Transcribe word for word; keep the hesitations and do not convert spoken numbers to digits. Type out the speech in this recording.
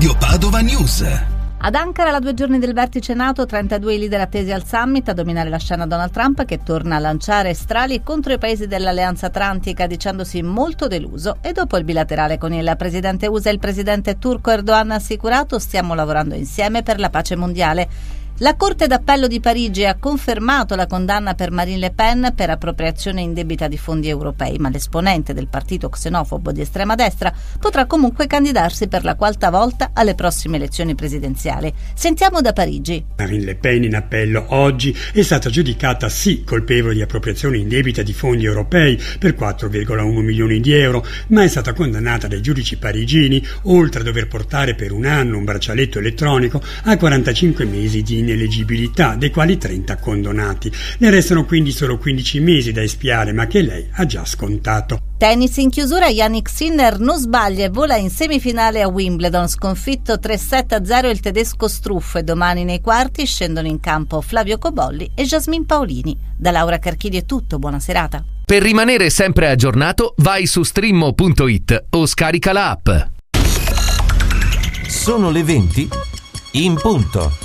Radio Padova News. Ad Ankara, la due giorni del vertice NATO, trentadue i leader attesi al summit. A dominare la scena Donald Trump, che torna a lanciare strali contro i paesi dell'Alleanza Atlantica, dicendosi molto deluso. E dopo il bilaterale con il presidente U S A e il presidente turco Erdogan, ha assicurato: stiamo lavorando insieme per la pace mondiale. La Corte d'Appello di Parigi ha confermato la condanna per Marine Le Pen per appropriazione indebita di fondi europei, ma l'esponente del partito xenofobo di estrema destra potrà comunque candidarsi per la quarta volta alle prossime elezioni presidenziali. Sentiamo da Parigi. Marine Le Pen in appello oggi è stata giudicata sì colpevole di appropriazione indebita di fondi europei per quattro virgola uno milioni di euro, ma è stata condannata dai giudici parigini, oltre a dover portare per un anno un braccialetto elettronico, a quarantacinque mesi di ineleggibilità, dei quali trenta condonati. Le restano quindi solo quindici mesi da espiare, ma che lei ha già scontato. Tennis in chiusura, Jannik Sinner non sbaglia e vola in semifinale a Wimbledon, sconfitto tre sette a zero il tedesco Struff, e domani nei quarti scendono in campo Flavio Cobolli e Jasmine Paolini. Da Laura Carchidi è tutto, buona serata. Per rimanere sempre aggiornato, vai su streammo punto it o scarica la app. Sono le venti in punto.